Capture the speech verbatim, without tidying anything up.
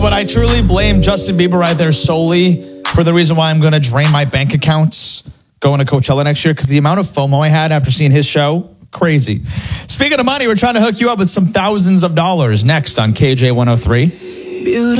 know, but I truly blame Justin Bieber right there solely for the reason why I'm going to drain my bank accounts going to Coachella next year, because the amount of FOMO I had after seeing his show, crazy. Speaking of money, we're trying to hook you up with some thousands of dollars next on K J one oh three. Beautiful.